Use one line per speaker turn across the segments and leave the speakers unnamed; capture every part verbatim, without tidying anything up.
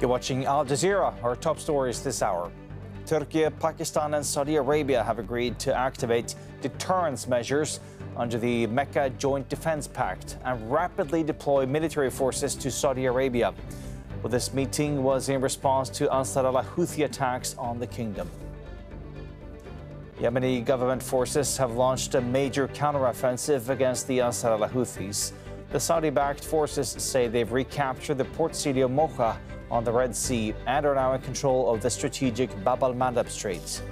You're watching Al Jazeera, our top stories this hour. Turkey, Pakistan and Saudi Arabia have agreed to activate deterrence measures under the Mecca Joint Defense Pact and rapidly deploy military forces to Saudi Arabia. Well, this meeting was in response to Ansar al-Houthi attacks on the kingdom. Yemeni government forces have launched a major counteroffensive against the Ansar al-Houthis. The Saudi-backed forces say they've recaptured the port city of Mocha on the Red Sea and are now in control of the strategic Bab al-Mandab Strait.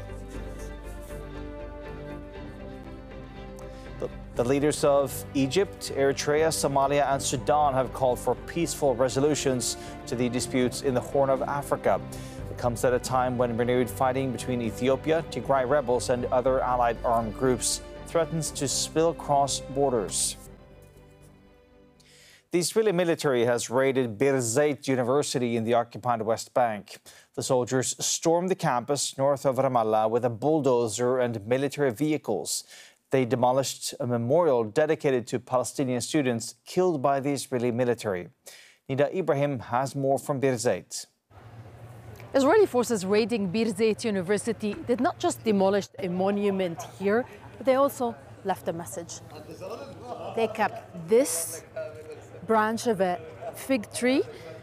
The, the leaders of Egypt, Eritrea, Somalia and Sudan have called for peaceful resolutions to the disputes in the Horn of Africa. It comes at a time when renewed fighting between Ethiopia, Tigray rebels and other allied armed groups threatens to spill across borders. The Israeli military has raided Birzeit University in the occupied West Bank. The soldiers stormed the campus north of Ramallah with a bulldozer and military vehicles. They demolished a memorial dedicated to Palestinian students killed by the Israeli military. Nida Ibrahim has more from Birzeit.
Israeli forces raiding Birzeit University did not just demolish a monument here, but they also left a message. They kept this branch of a fig tree,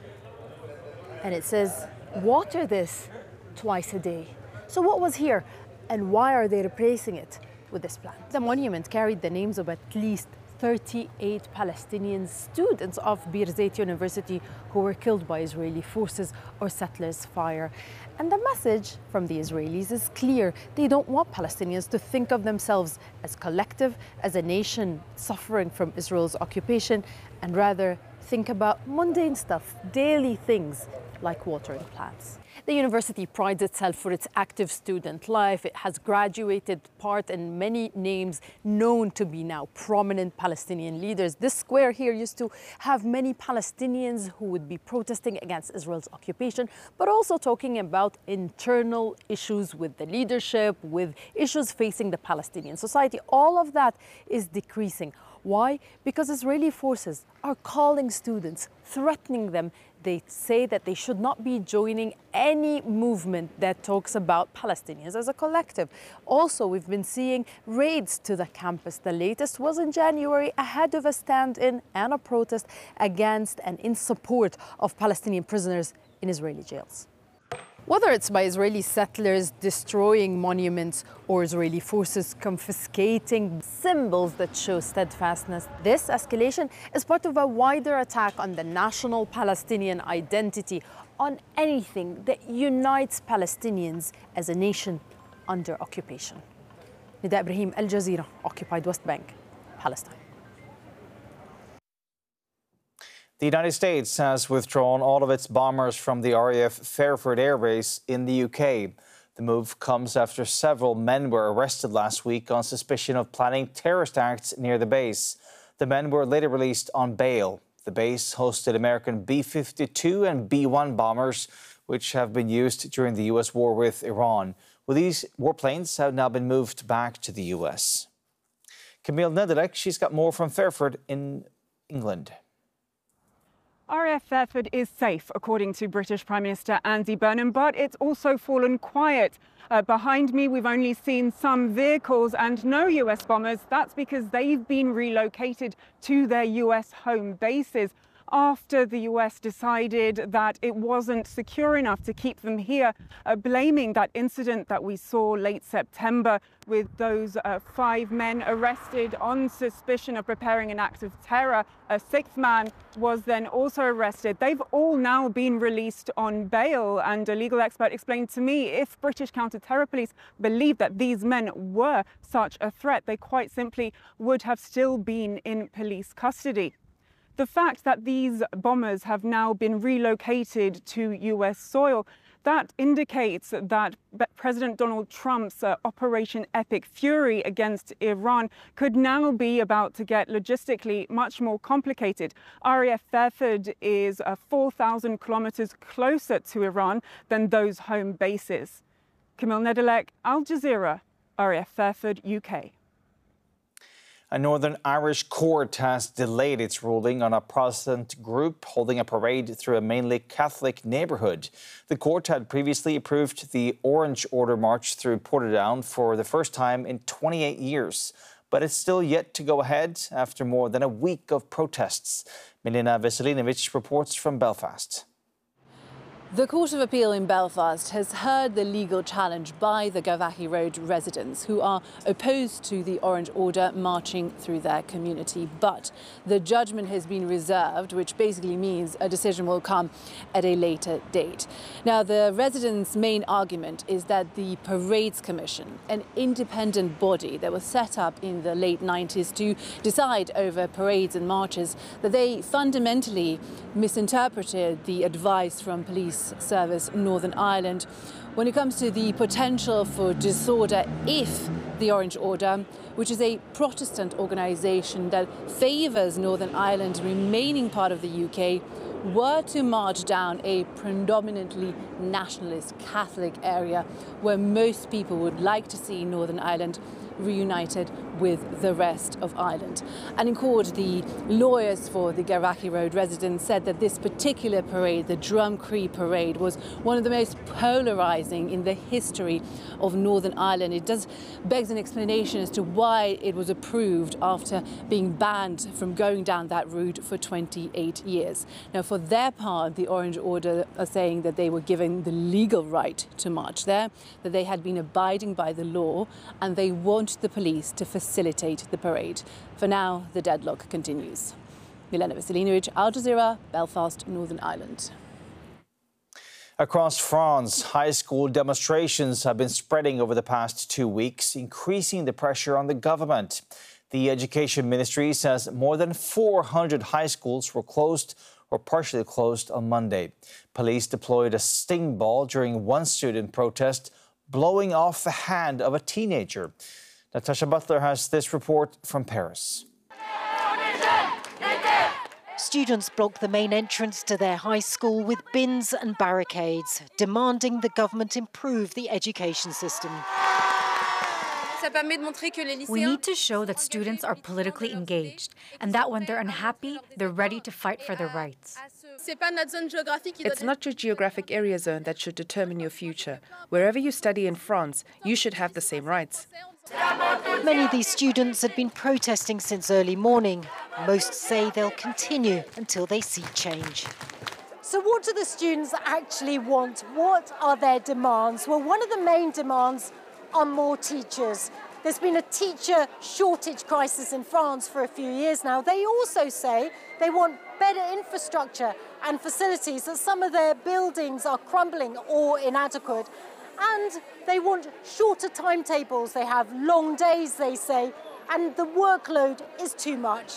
and it says, water this twice a day. So what was here, and why are they replacing it with this plant? The monument carried the names of at least thirty-eight Palestinian students of Birzeit University who were killed by Israeli forces or settlers' fire. And the message from the Israelis is clear. They don't want Palestinians to think of themselves as collective, as a nation suffering from Israel's occupation, and rather think about mundane stuff, daily things like watering plants. The university prides itself for its active student life. It has graduated part and many names known to be now prominent Palestinian leaders. This square here used to have many Palestinians who would be protesting against Israel's occupation, but also talking about internal issues with the leadership, with issues facing the Palestinian society. All of that is decreasing. Why? Because Israeli forces are calling students, threatening them. They say that they should not be joining any movement that talks about Palestinians as a collective. Also, we've been seeing raids to the campus. The latest was in January, ahead of a stand-in and a protest against and in support of Palestinian prisoners in Israeli jails. Whether it's by Israeli settlers destroying monuments or Israeli forces confiscating symbols that show steadfastness, this escalation is part of a wider attack on the national Palestinian identity, on anything that unites Palestinians as a nation under occupation. Nida Ibrahim, Al Jazeera, Occupied West Bank, Palestine.
The United States has withdrawn all of its bombers from the R A F Fairford Air Base in the U K. The move comes after several men were arrested last week on suspicion of planning terrorist acts near the base. The men were later released on bail. The base hosted American B fifty-two and B one bombers, which have been used during the U S war with Iran. Well, these warplanes have now been moved back to the U S. Camille Nedelec, she's got more from Fairford in England.
R A F Fairford is safe, according to British Prime Minister Andy Burnham, but it's also fallen quiet. Uh, behind me, we've only seen some vehicles and no U S bombers. That's because they've been relocated to their U S home bases after the U S decided that it wasn't secure enough to keep them here, uh, blaming that incident that we saw late September with those uh, five men arrested on suspicion of preparing an act of terror. A sixth man was then also arrested. They've all now been released on bail, and a legal expert explained to me if British counter-terror police believed that these men were such a threat, they quite simply would have still been in police custody. The fact that these bombers have now been relocated to U S soil, that indicates that President Donald Trump's uh, Operation Epic Fury against Iran could now be about to get logistically much more complicated. R A F Fairford is uh, four thousand kilometers closer to Iran than those home bases. Camille Nedelec, Al Jazeera, R A F Fairford, U K.
A Northern Irish court has delayed its ruling on a Protestant group holding a parade through a mainly Catholic neighbourhood. The court had previously approved the Orange Order march through Portadown for the first time in twenty-eight years. But it's still yet to go ahead after more than a week of protests. Milena Veselinovic reports from Belfast.
The Court of Appeal in Belfast has heard the legal challenge by the Garvaghy Road residents who are opposed to the Orange Order marching through their community. But the judgment has been reserved, which basically means a decision will come at a later date. Now, the residents' main argument is that the Parades Commission, an independent body that was set up in the late nineties to decide over parades and marches, that they fundamentally misinterpreted the advice from Police Service Northern Ireland when it comes to the potential for disorder if the Orange Order, which is a Protestant organisation that favours Northern Ireland remaining part of the U K, were to march down a predominantly nationalist Catholic area where most people would like to see Northern Ireland reunited with the rest of Ireland. And in court, the lawyers for the Garvaghy Road residents said that this particular parade, the Drumcree Parade, was one of the most polarising in the history of Northern Ireland. It does begs an explanation as to why it was approved after being banned from going down that route for twenty-eight years. Now, for their part, the Orange Order are saying that they were given the legal right to march there, that they had been abiding by the law, and they want the police to facilitate the parade. For now, the deadlock continues. Milena Veselinovic, Al Jazeera, Belfast, Northern Ireland.
Across France, high school demonstrations have been spreading over the past two weeks, increasing the pressure on the government. The Education Ministry says more than four hundred high schools were closed or partially closed on Monday. Police deployed a sting ball during one student protest, blowing off the hand of a teenager. Natasha Butler has this report from Paris.
Students blocked the main entrance to their high school with bins and barricades, demanding the government improve the education system.
We need to show that students are politically engaged and that when they're unhappy, they're ready to fight for their rights.
It's not your geographic area zone that should determine your future. Wherever you study in France, you should have the same rights.
Many of these students had been protesting since early morning. Most say they'll continue until they see change.
So what do the students actually want? What are their demands? Well, one of the main demands are more teachers. There's been a teacher shortage crisis in France for a few years now. They also say they want better infrastructure and facilities, that some of their buildings are crumbling or inadequate. And they want shorter timetables. They have long days, they say, and the workload is too much.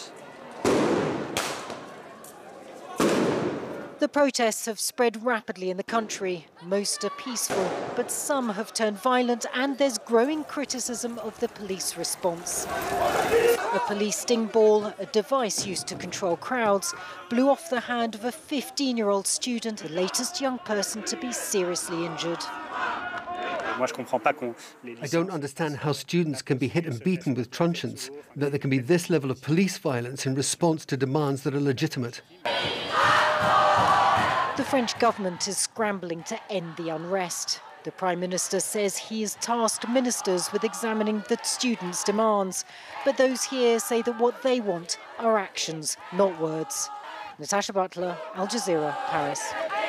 The protests have spread rapidly in the country. Most are peaceful, but some have turned violent, and there's growing criticism of the police response. A police sting ball, a device used to control crowds, blew off the hand of a fifteen-year-old student, the latest young person to be seriously injured.
I don't understand how students can be hit and beaten with truncheons, that there can be this level of police violence in response to demands that are legitimate.
The French government is scrambling to end the unrest. The Prime Minister says he has tasked ministers with examining the students' demands. But those here say that what they want are actions, not words. Natasha Butler, Al Jazeera, Paris.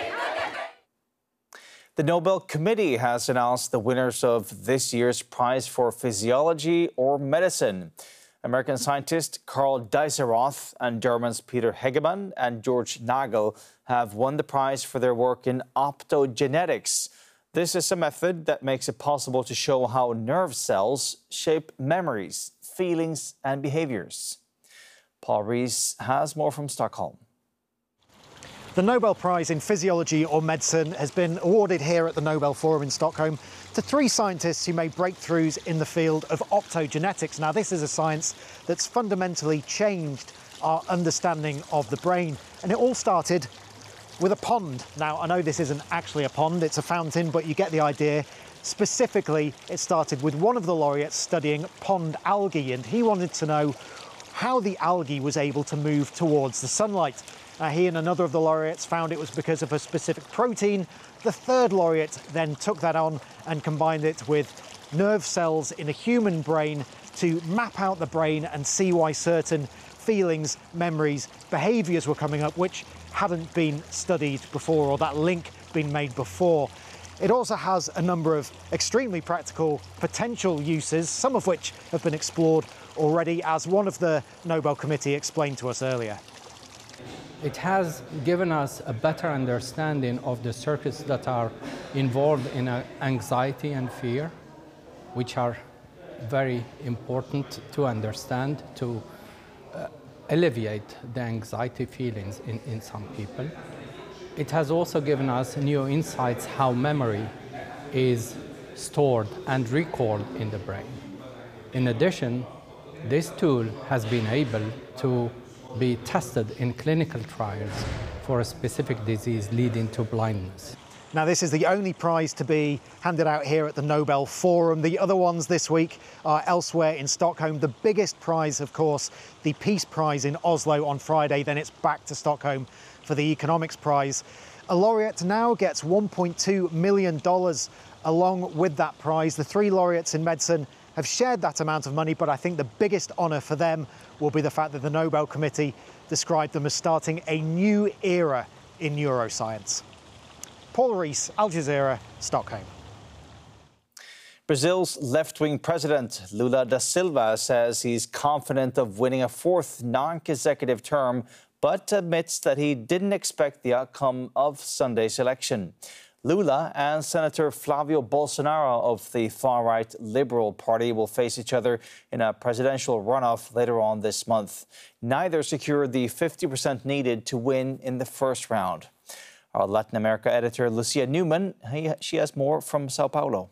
The Nobel Committee has announced the winners of this year's Prize for Physiology or Medicine. American scientist Carl Dieseroth and Germans Peter Hegemann and George Nagel have won the prize for their work in optogenetics. This is a method that makes it possible to show how nerve cells shape memories, feelings and behaviors. Paul Rees has more from Stockholm.
The Nobel Prize in Physiology or Medicine has been awarded here at the Nobel Forum in Stockholm to three scientists who made breakthroughs in the field of optogenetics. Now, this is a science that's fundamentally changed our understanding of the brain. And it all started with a pond. Now, I know this isn't actually a pond, it's a fountain, but you get the idea. Specifically, it started with one of the laureates studying pond algae, and he wanted to know how the algae was able to move towards the sunlight. Uh, he and another of the laureates found it was because of a specific protein. The third laureate then took that on and combined it with nerve cells in a human brain to map out the brain and see why certain feelings, memories, behaviours were coming up which hadn't been studied before, or that link been made before. It also has a number of extremely practical potential uses, some of which have been explored already, as one of the Nobel Committee explained to us earlier.
It has given us a better understanding of the circuits that are involved in uh, anxiety and fear, which are very important to understand, to uh, alleviate the anxiety feelings in, in some people. It has also given us new insights how memory is stored and recalled in the brain. In addition, this tool has been able to be tested in clinical trials for a specific disease leading to blindness.
Now, this is the only prize to be handed out here at the Nobel Forum. The other ones this week are elsewhere in Stockholm. The biggest prize, of course, the Peace Prize in Oslo on Friday. Then it's back to Stockholm for the Economics Prize. A laureate now gets one point two million dollars along with that prize. The three laureates in medicine have shared that amount of money, but I think the biggest honour for them will be the fact that the Nobel Committee described them as starting a new era in neuroscience. Paul Rees, Al Jazeera, Stockholm.
Brazil's left-wing president, Lula da Silva, says he's confident of winning a fourth non-consecutive term, but admits that he didn't expect the outcome of Sunday's election. Lula and Senator Flavio Bolsonaro of the far-right Liberal Party will face each other in a presidential runoff later on this month. Neither secured the fifty percent needed to win in the first round. Our Latin America editor, Lucia Newman, he, she has more from Sao Paulo.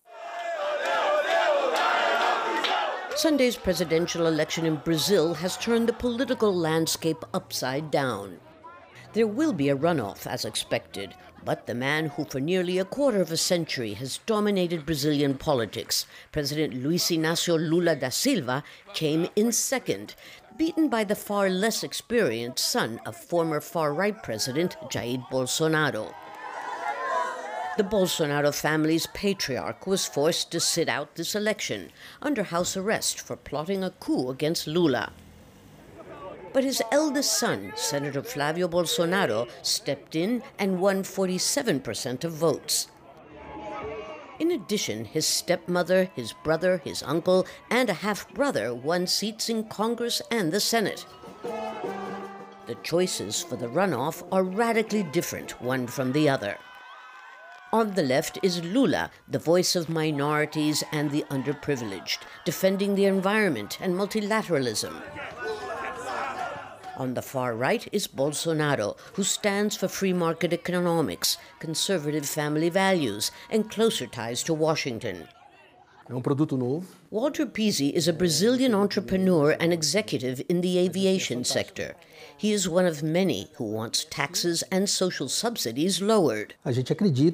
Sunday's presidential election in Brazil has turned the political landscape upside down. There will be a runoff, as expected, but the man who for nearly a quarter of a century has dominated Brazilian politics, President Luiz Inácio Lula da Silva, came in second, beaten by the far less experienced son of former far-right President Jair Bolsonaro. The Bolsonaro family's patriarch was forced to sit out this election under house arrest for plotting a coup against Lula. But his eldest son, Senator Flavio Bolsonaro, stepped in and won forty-seven percent of votes. In addition, his stepmother, his brother, his uncle, and a half-brother won seats in Congress and the Senate. The choices for the runoff are radically different one from the other. On the left is Lula, the voice of minorities and the underprivileged, defending the environment and multilateralism. On the far right is Bolsonaro, who stands for free market economics, conservative family values, and closer ties to Washington. Walter Pizzi is a Brazilian entrepreneur and executive in the aviation sector. He is one of many who wants taxes and social subsidies lowered.
We are betting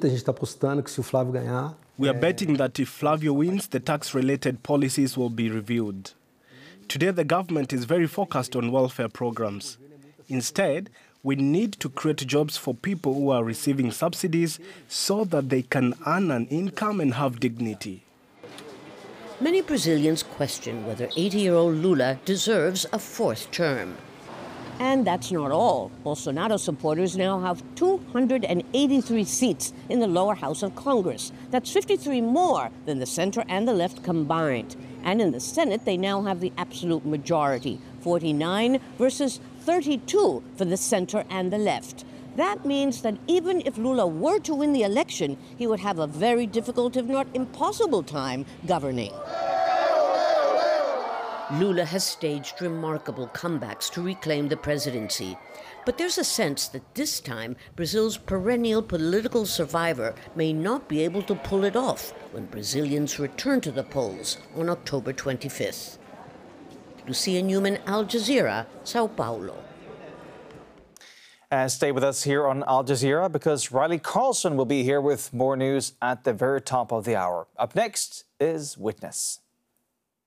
that if Flavio wins, the tax-related policies will be reviewed. Today, the government is very focused on welfare programs. Instead, we need to create jobs for people who are receiving subsidies so that they can earn an income and have dignity.
Many Brazilians question whether eighty-year-old Lula deserves a fourth term. And that's not all. Bolsonaro supporters now have two hundred eighty-three seats in the lower house of Congress. That's fifty-three more than the center and the left combined. And in the Senate, they now have the absolute majority, forty-nine versus thirty-two for the center and the left. That means that even if Lula were to win the election, he would have a very difficult, if not impossible, time governing. Lula has staged remarkable comebacks to reclaim the presidency. But there's a sense that this time, Brazil's perennial political survivor may not be able to pull it off when Brazilians return to the polls on October twenty-fifth. Lucia Newman, Al Jazeera, Sao Paulo.
And stay with us here on Al Jazeera because Riley Carlson will be here with more news at the very top of the hour. Up next is Witness.